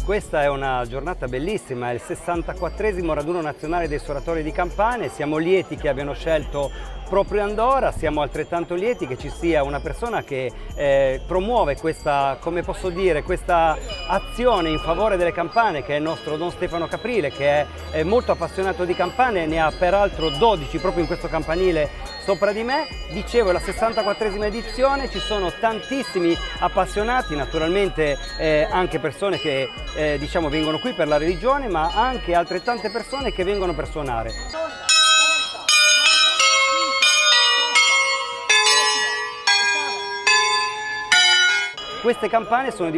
Questa è una giornata bellissima, è il 64esimo raduno nazionale dei suonatori di campane. Siamo lieti che abbiano scelto proprio Andorra, siamo altrettanto lieti che ci sia una persona che promuove questa, come posso dire, questa azione in favore delle campane, che è il nostro Don Stefano Caprile, che è molto appassionato di campane, ne ha peraltro 12 proprio in questo campanile sopra di me. Dicevo, è la 64esima edizione, ci sono tantissimi appassionati, naturalmente anche persone che diciamo vengono qui per la religione, ma anche altrettante persone che vengono per suonare. Queste campane sono